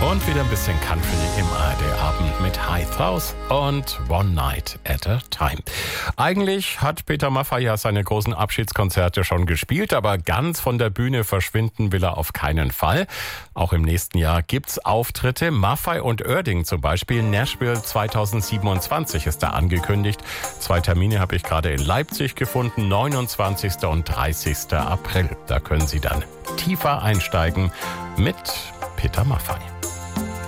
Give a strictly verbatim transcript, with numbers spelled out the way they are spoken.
Und wieder ein bisschen Country im A R D-Abend mit High House und One Night at a Time. Eigentlich hat Peter Maffay ja seine großen Abschiedskonzerte schon gespielt, aber ganz von der Bühne verschwinden will er auf keinen Fall. Auch im nächsten Jahr gibt's Auftritte. Maffay und Oerding zum Beispiel. Nashville zweitausendsiebenundzwanzig ist da angekündigt. Zwei Termine habe ich gerade in Leipzig gefunden, neunundzwanzigsten und dreißigsten April. Da können Sie dann tiefer einsteigen mit Peter Maffay.